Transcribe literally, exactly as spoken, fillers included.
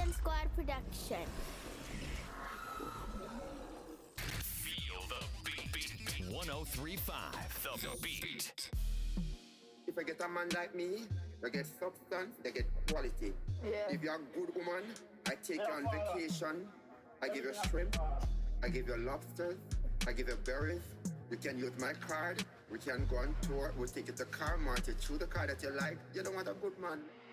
Weekend Squad production. Feel the beat. one oh three point five The Beat. If I get a man like me, they get substance, they get quality. Yeah. If you're a good woman, I take you on vacation. I give you shrimp, I give you lobsters, I give you berries. You can use my card, we can go on tour, we'll take you to Car Mart, you choose the car that you like. You don't want a good man.